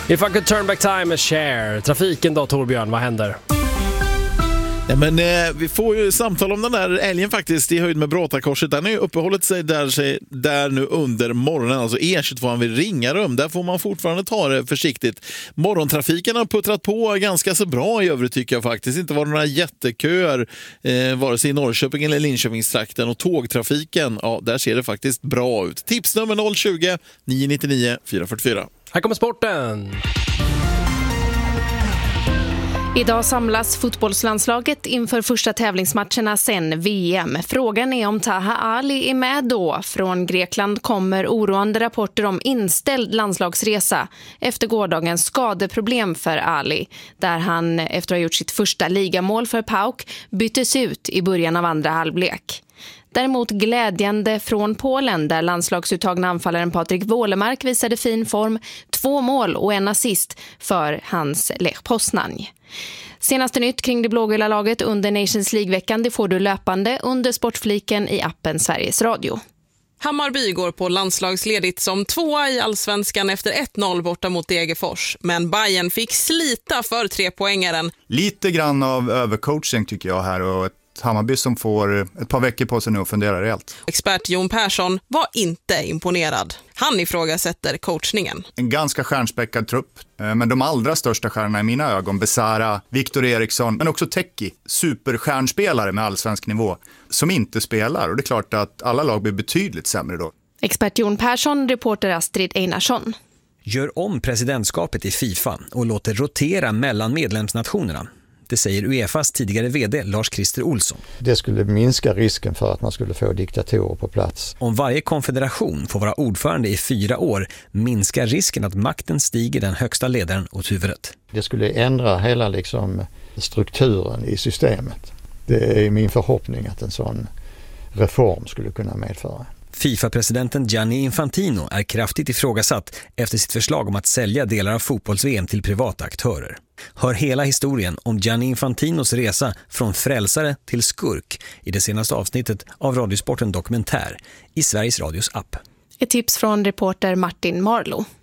If I could turn back time and share. Trafiken då, Torbjörn, vad händer? Ja, men vi får ju samtal om den där älgen faktiskt i höjd med Bratakorset. Den har ju uppehållit sig där nu under morgonen, alltså E22 vid Ringarum. Där får man fortfarande ta det försiktigt. Morgontrafiken har puttrat på ganska så bra i övrigt tycker jag faktiskt. Inte var det några jätteköer vare sig i Norrköping eller Linköpingstrakten, och tågtrafiken, ja, där ser det faktiskt bra ut. Tipsnummer 020 999 444. Här kommer sporten. Idag samlas fotbollslandslaget inför första tävlingsmatcherna sen VM. Frågan är om Taha Ali är med då. Från Grekland kommer oroande rapporter om inställd landslagsresa efter gårdagens skadeproblem för Ali, där han efter att ha gjort sitt första ligamål för PAOK byttes ut i början av andra halvlek. Däremot glädjande från Polen, där landslagsuttagna anfallaren Patrik Wålemark visade fin form, 2 mål och en assist för hans Lech Poznań. Senaste nytt kring det blågula laget under Nations League-veckan, det får du löpande under sportfliken i appen Sveriges Radio. Hammarby går på landslagsledigt som 2:a i Allsvenskan efter 1-0 borta mot Degerfors. Men Bayern fick slita för 3-poängaren. Lite grann av övercoaching tycker jag här, och ett Hammarby som får ett par veckor på sig nu och funderar rejält. Expert Jon Persson var inte imponerad. Han ifrågasätter coachningen. En ganska stjärnspäckad trupp, men de allra största stjärnorna i mina ögon, Besara, Viktor Eriksson, men också Teki, superstjärnspelare med allsvensk nivå, som inte spelar. Och det är klart att alla lag blir betydligt sämre då. Expert Jon Persson, reporter Astrid Einarsson. Gör om presidentskapet i FIFA och låter rotera mellan medlemsnationerna. Det säger UEFAs tidigare vd Lars-Christer Olsson. Det skulle minska risken för att man skulle få diktatorer på plats. Om varje konfederation får vara ordförande i 4 år minskar risken att makten stiger den högsta ledaren åt huvudet. Det skulle ändra hela strukturen i systemet. Det är min förhoppning att en sån reform skulle kunna medföra. FIFA-presidenten Gianni Infantino är kraftigt ifrågasatt efter sitt förslag om att sälja delar av fotbolls-VM till privata aktörer. Hör hela historien om Gianni Infantinos resa från frälsare till skurk i det senaste avsnittet av Radiosporten Dokumentär i Sveriges Radios app. Ett tips från reporter Martin Marlow.